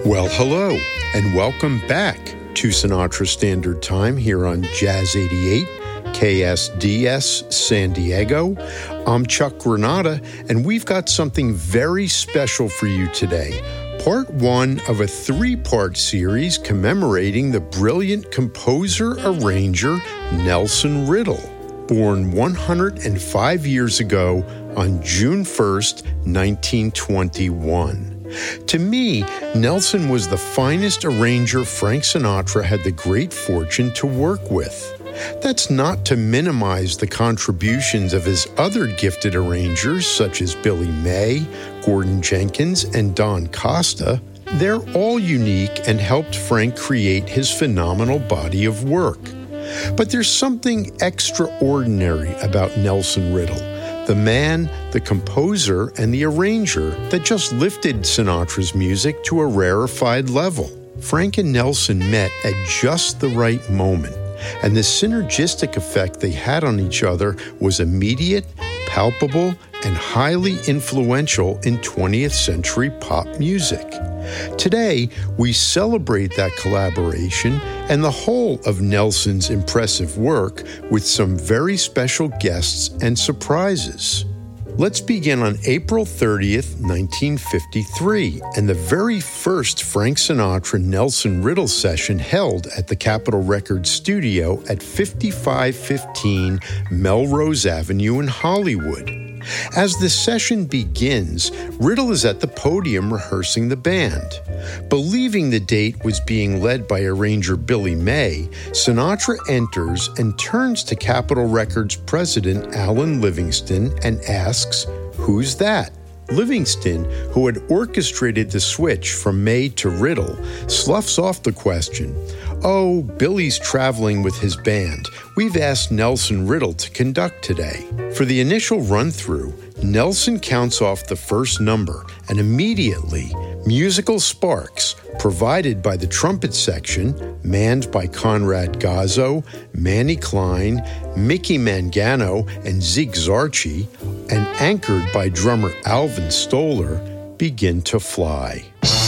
Well, hello, and welcome back to Sinatra Standard Time here on Jazz 88, KSDS San Diego. I'm Chuck Granata, and we've got something very special for you today. Part one of a three-part series commemorating the brilliant composer-arranger Nelson Riddle, born 105 years ago on June 1st, 1921. To me, Nelson was the finest arranger Frank Sinatra had the great fortune to work with. That's not to minimize the contributions of his other gifted arrangers such as Billy May, Gordon Jenkins, and Don Costa. They're all unique and helped Frank create his phenomenal body of work. But there's something extraordinary about Nelson Riddle, the man, the composer, and the arranger that just lifted Sinatra's music to a rarefied level. Frank and Nelson met at just the right moment, and the synergistic effect they had on each other was immediate, palpable, and highly influential in 20th century pop music. Today, we celebrate that collaboration and the whole of Nelson's impressive work with some very special guests and surprises. Let's begin on April 30th, 1953, and the very first Frank Sinatra-Nelson Riddle session held at the Capitol Records studio at 5515 Melrose Avenue in Hollywood. As the session begins, Riddle is at the podium rehearsing the band. Believing the date was being led by arranger Billy May, Sinatra enters and turns to Capitol Records president Alan Livingston and asks, "Who's that?" Livingston, who had orchestrated the switch from May to Riddle, sloughs off the question. "Oh, Billy's traveling with his band. We've asked Nelson Riddle to conduct today." For the initial run-through, Nelson counts off the first number, and immediately, musical sparks, provided by the trumpet section, manned by Conrad Gazzo, Manny Klein, Mickey Mangano, and Zeke Zarchi, and anchored by drummer Alvin Stoller, begin to fly.